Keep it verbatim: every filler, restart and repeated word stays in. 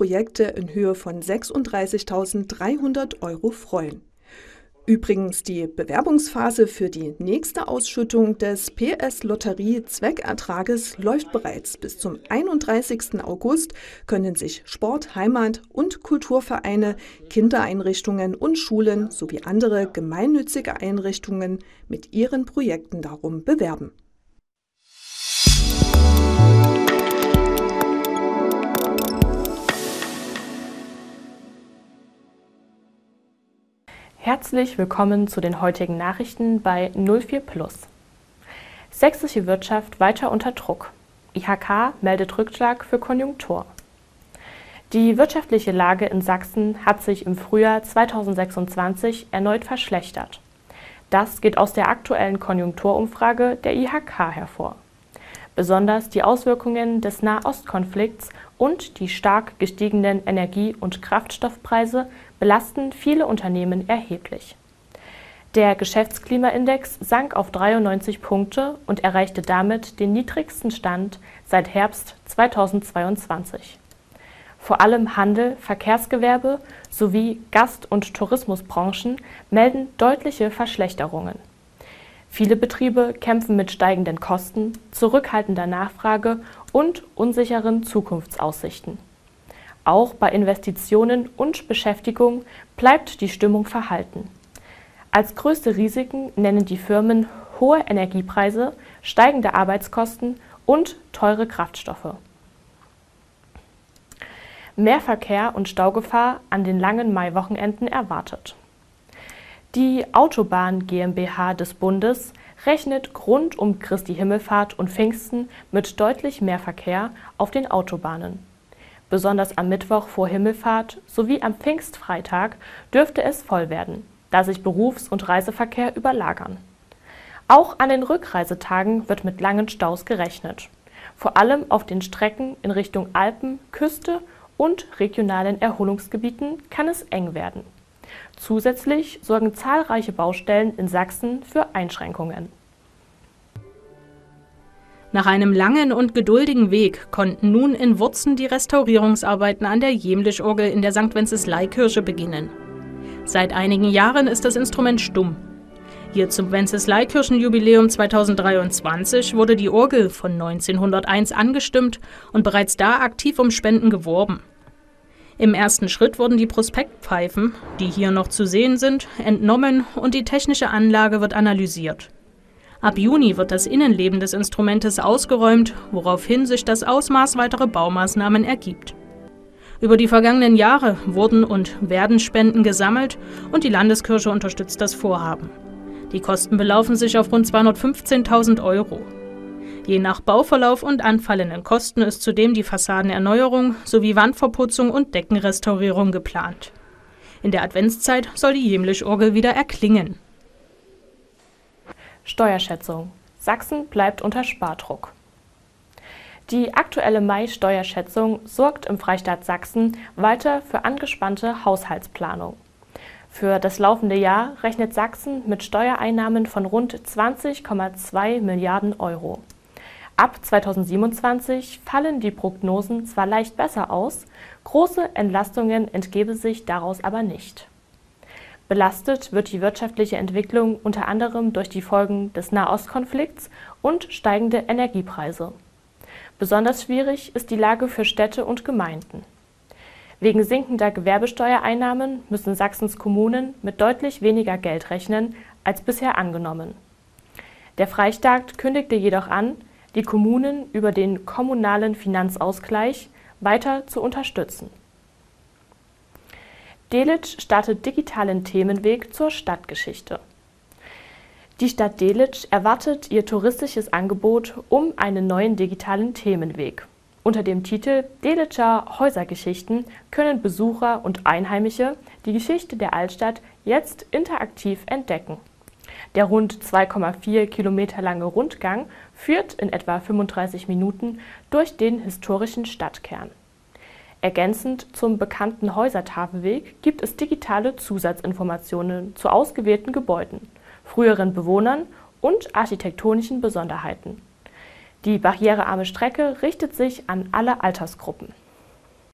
Projekte in Höhe von sechsunddreißigtausenddreihundert Euro freuen. Übrigens, die Bewerbungsphase für die nächste Ausschüttung des P S-Lotterie-Zweckertrages läuft bereits. Bis zum einunddreißigsten August können sich Sport-, Heimat- und Kulturvereine, Kindereinrichtungen und Schulen sowie andere gemeinnützige Einrichtungen mit ihren Projekten darum bewerben. Herzlich willkommen zu den heutigen Nachrichten bei null vier Plus. Sächsische Wirtschaft weiter unter Druck. I H K meldet Rückschlag für Konjunktur. Die wirtschaftliche Lage in Sachsen hat sich im Frühjahr zweitausendsechsundzwanzig erneut verschlechtert. Das geht aus der aktuellen Konjunkturumfrage der I H K hervor. Besonders die Auswirkungen des Nahostkonflikts und die stark gestiegenen Energie- und Kraftstoffpreise belasten viele Unternehmen erheblich. Der Geschäftsklimaindex sank auf dreiundneunzig Punkte und erreichte damit den niedrigsten Stand seit Herbst zweitausendzweiundzwanzig. Vor allem Handel, Verkehrsgewerbe sowie Gast- und Tourismusbranchen melden deutliche Verschlechterungen. Viele Betriebe kämpfen mit steigenden Kosten, zurückhaltender Nachfrage und unsicheren Zukunftsaussichten. Auch bei Investitionen und Beschäftigung bleibt die Stimmung verhalten. Als größte Risiken nennen die Firmen hohe Energiepreise, steigende Arbeitskosten und teure Kraftstoffe. Mehr Verkehr und Staugefahr an den langen Maiwochenenden erwartet. Die Autobahn GmbH des Bundes rechnet rund um Christi Himmelfahrt und Pfingsten mit deutlich mehr Verkehr auf den Autobahnen. Besonders am Mittwoch vor Himmelfahrt sowie am Pfingstfreitag dürfte es voll werden, da sich Berufs- und Reiseverkehr überlagern. Auch an den Rückreisetagen wird mit langen Staus gerechnet. Vor allem auf den Strecken in Richtung Alpen, Küste und regionalen Erholungsgebieten kann es eng werden. Zusätzlich sorgen zahlreiche Baustellen in Sachsen für Einschränkungen. Nach einem langen und geduldigen Weg konnten nun in Wurzen die Restaurierungsarbeiten an der Jemlich-Orgel in der Sankt Wenceslaikirche beginnen. Seit einigen Jahren ist das Instrument stumm. Hier zum Wenceslaikirchenjubiläum zweitausenddreiundzwanzig wurde die Orgel von neunzehnhunderteins angestimmt und bereits da aktiv um Spenden geworben. Im ersten Schritt wurden die Prospektpfeifen, die hier noch zu sehen sind, entnommen und die technische Anlage wird analysiert. Ab Juni wird das Innenleben des Instrumentes ausgeräumt, woraufhin sich das Ausmaß weiterer Baumaßnahmen ergibt. Über die vergangenen Jahre wurden und werden Spenden gesammelt und die Landeskirche unterstützt das Vorhaben. Die Kosten belaufen sich auf rund zweihundertfünfzehntausend Euro. Je nach Bauverlauf und anfallenden Kosten ist zudem die Fassadenerneuerung sowie Wandverputzung und Deckenrestaurierung geplant. In der Adventszeit soll die Jemlich-Orgel wieder erklingen. Steuerschätzung. Sachsen bleibt unter Spardruck. Die aktuelle Mai-Steuerschätzung sorgt im Freistaat Sachsen weiter für angespannte Haushaltsplanung. Für das laufende Jahr rechnet Sachsen mit Steuereinnahmen von rund zwanzig Komma zwei Milliarden Euro. Ab zweitausendsiebenundzwanzig fallen die Prognosen zwar leicht besser aus, große Entlastungen entgebe sich daraus aber nicht. Belastet wird die wirtschaftliche Entwicklung unter anderem durch die Folgen des Nahostkonflikts und steigende Energiepreise. Besonders schwierig ist die Lage für Städte und Gemeinden. Wegen sinkender Gewerbesteuereinnahmen müssen Sachsens Kommunen mit deutlich weniger Geld rechnen als bisher angenommen. Der Freistaat kündigte jedoch an, die Kommunen über den kommunalen Finanzausgleich weiter zu unterstützen. Delitzsch startet digitalen Themenweg zur Stadtgeschichte. Die Stadt Delitzsch erwartet ihr touristisches Angebot um einen neuen digitalen Themenweg. Unter dem Titel Delitscher Häusergeschichten können Besucher und Einheimische die Geschichte der Altstadt jetzt interaktiv entdecken. Der rund zwei Komma vier Kilometer lange Rundgang führt in etwa fünfunddreißig Minuten durch den historischen Stadtkern. Ergänzend zum bekannten Häusertafelweg gibt es digitale Zusatzinformationen zu ausgewählten Gebäuden, früheren Bewohnern und architektonischen Besonderheiten. Die barrierearme Strecke richtet sich an alle Altersgruppen.